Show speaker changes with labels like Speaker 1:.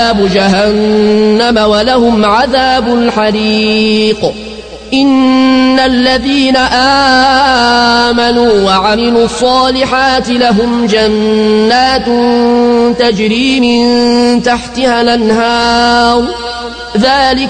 Speaker 1: جهنم ولهم عذاب الحريق إن الذين آمنوا وعملوا الصالحات لهم جنات تجري من تحتها الأنهار ذلك